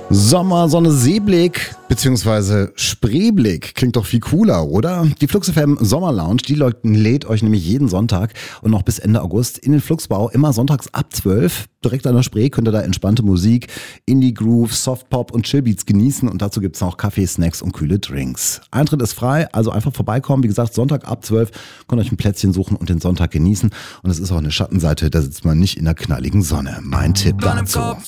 Sommer, Sonne, Seeblick bzw. Spreeblick klingt doch viel cooler, oder? Die Flux FM Sommer Lounge, die lädt euch nämlich jeden Sonntag und noch bis Ende August in den Fluxbau, immer sonntags ab 12. Direkt an der Spree könnt ihr da entspannte Musik, Indie-Groove, Softpop und Chillbeats genießen und dazu gibt's noch Kaffee, Snacks und kühle Drinks. Eintritt ist frei, also einfach vorbeikommen. Wie gesagt, Sonntag ab 12 könnt ihr euch ein Plätzchen suchen und den Sonntag genießen. Und es ist auch eine Schattenseite, da sitzt man nicht in der knalligen Sonne. Mein Tipp dazu.